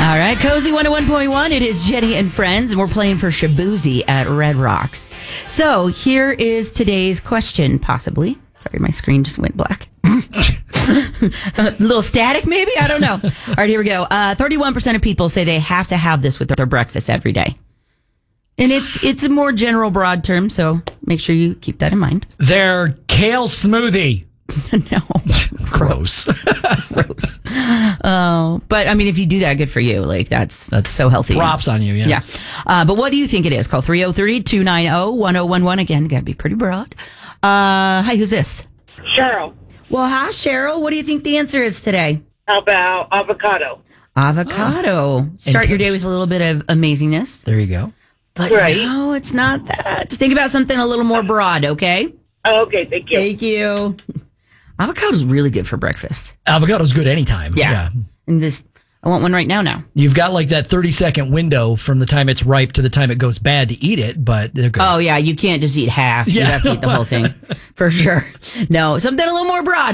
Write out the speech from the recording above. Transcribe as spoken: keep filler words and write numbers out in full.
All right, Cozy one oh one point one. It is Jenny and Friends, and we're playing for Shabuzi at Red Rocks. So here is today's question, possibly. Sorry, my screen just went black. A little static, maybe? I don't know. All right, here we go. Uh, thirty-one percent of people say they have to have this with their breakfast every day. And it's it's a more general, broad term, so make sure you keep that in mind. Their kale smoothie. No. Gross. Gross. Oh, but I mean, if you do that, good for you. Like, that's that's so healthy. Props on you, yeah. Yeah. Uh, but what do you think it is? Call three oh three, two nine oh, one oh one one. Again, got to be pretty broad. Uh, hi, who's this? Cheryl. Well, hi, Cheryl. What do you think the answer is today? How about avocado? Avocado. Oh. Start your day with a little bit of amazingness. There you go. But right. No, it's not that. Think about something a little more broad, okay? Okay, thank you. Thank you. Avocado's really good for breakfast. Avocado's good anytime. Yeah. yeah. And this, I want one right now now. You've got like that thirty second window from the time it's ripe to the time it goes bad to eat it, but they're good. Oh, yeah. You can't just eat half. You Yeah. have to eat the whole thing. For sure. No, something a little more broad.